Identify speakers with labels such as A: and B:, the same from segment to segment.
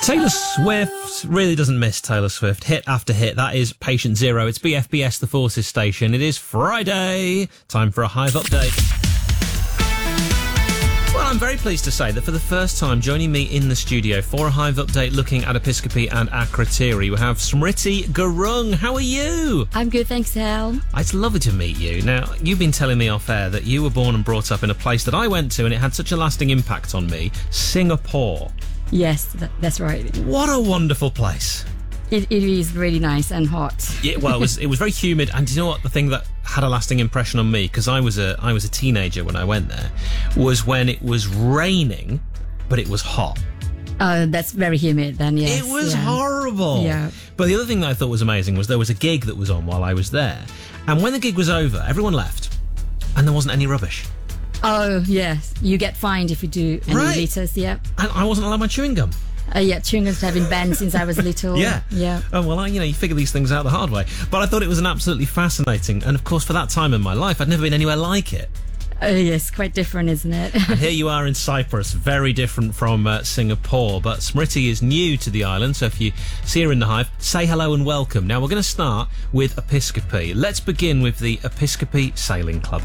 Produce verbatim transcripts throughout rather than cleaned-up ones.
A: Taylor Swift really doesn't miss Taylor Swift. Hit after hit. That is Patient Zero. It's B F B S, the Forces station. It is Friday. Time for a Hive update. Well, I'm very pleased to say that for the first time, joining me in the studio for a Hive update looking at Episcopi and Akrotiri, we have Smriti Gurung. How are you?
B: I'm good, thanks, Hal.
A: It's lovely to meet you. Now, you've been telling me off air that you were born and brought up in a place that I went to and it had such a lasting impact on me, Singapore.
B: Yes, that, that's right.
A: What a wonderful place.
B: It, it is really nice and hot.
A: Yeah, well, it was it was very humid, and do you know what? The thing that had a lasting impression on me, because I was a I was a teenager when I went there, was when it was raining, but it was hot.
B: Uh, that's very humid then, yes.
A: It was
B: yeah.
A: horrible.
B: Yeah.
A: But the other thing that I thought was amazing was there was a gig that was on while I was there, and when the gig was over, everyone left, and there wasn't any rubbish.
B: Oh, yes. You get fined if you do any
A: Right.
B: litters, yeah.
A: And I wasn't allowed my chewing gum.
B: Uh, yeah, chewing gums have been banned since I was little.
A: Yeah.
B: Yeah.
A: Oh, well, I, you know, you figure these things out the hard way. But I thought it was an absolutely fascinating, and of course, for that time in my life, I'd never been anywhere like it.
B: Uh, yes, quite different, isn't it?
A: And here you are in Cyprus, very different from uh, Singapore. But Smriti is new to the island, so if you see her in the Hive, say hello and welcome. Now, we're going to start with Episcopi. Let's begin with the Episcopi Sailing Club.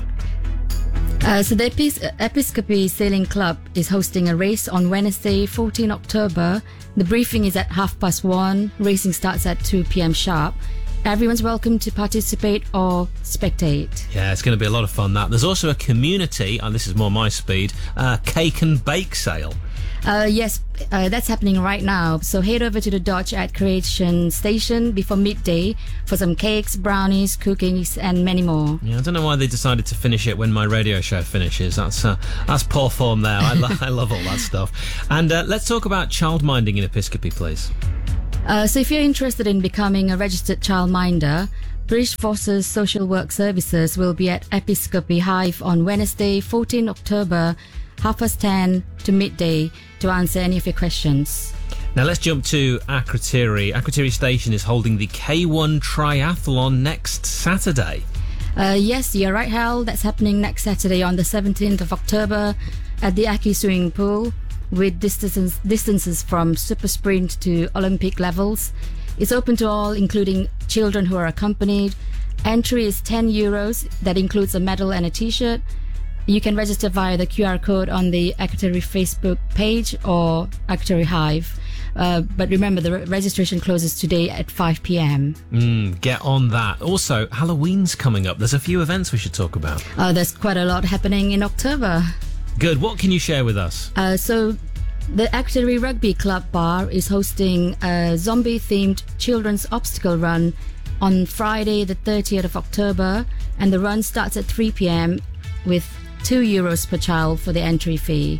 B: Uh, so the Epis- Episcopi Sailing Club is hosting a race on Wednesday, fourteenth October. The briefing is at half past one. Racing starts at two p.m. sharp. Everyone's welcome to participate or spectate.
A: Yeah, it's going to be a lot of fun, that. There's also a community, and this is more my speed, uh, cake and bake sale.
B: Uh, yes, uh, that's happening right now. So head over to the Dodge at Creation Station before midday for some cakes, brownies, cookies, and many more.
A: Yeah, I don't know why they decided to finish it when my radio show finishes. That's uh, that's poor form there. I, lo- I love all that stuff. And uh, let's talk about childminding in Episcopi, please.
B: Uh, so if you're interested in becoming a registered childminder, British Forces Social Work Services will be at Episcopi Hive on Wednesday, fourteenth October, half past ten to midday to answer any of your questions.
A: Now let's jump to Akrotiri. Akrotiri Station is holding the K one Triathlon next Saturday.
B: Uh, yes, you're right, Hal. That's happening next Saturday on the seventeenth of October at the Aki Swimming Pool with distances, distances from super sprint to Olympic levels. It's open to all, including children who are accompanied. Entry is ten euros. That includes a medal and a t-shirt. You can register via the Q R code on the Akrotiri Facebook page or Akrotiri Hive. Uh, but remember, the re- registration closes today at five p.m.
A: Mm, get on that. Also, Halloween's coming up. There's a few events we should talk about.
B: Uh, there's quite a lot happening in October.
A: Good. What can you share with us?
B: Uh, so the Akrotiri Rugby Club Bar is hosting a zombie-themed children's obstacle run on Friday, the thirtieth of October, and the run starts at three p.m. with two euros per child for the entry fee.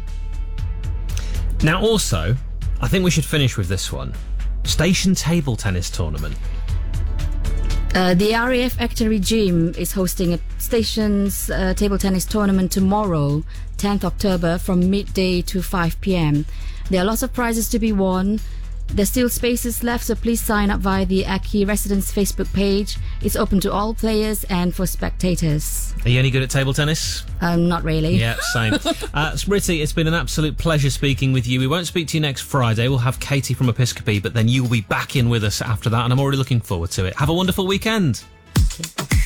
A: Now, also, I think we should finish with this one. Station Table Tennis Tournament.
B: Uh, the R A F Akrotiri Gym is hosting a station's uh, table tennis tournament tomorrow, tenth October, from midday to five p.m. There are lots of prizes to be won. There's still spaces left, so please sign up via the Aki Residence Facebook page. It's open to all players and for spectators.
A: Are you any good at table tennis?
B: Um, not really.
A: Yeah, same. uh, Smriti, it's been an absolute pleasure speaking with you. We won't speak to you next Friday. We'll have Katie from Episcopi, but then you will be back in with us after that, and I'm already looking forward to it. Have a wonderful weekend.
B: Okay.